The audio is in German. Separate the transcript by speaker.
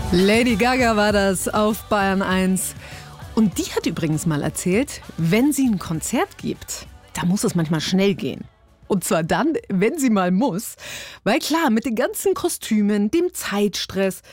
Speaker 1: Lady Gaga war das auf Bayern 1. Und die hat übrigens mal erzählt, wenn sie ein Konzert gibt, da muss es manchmal schnell gehen. Und zwar dann, wenn sie mal muss. Weil klar, mit den ganzen Kostümen, dem Zeitstress,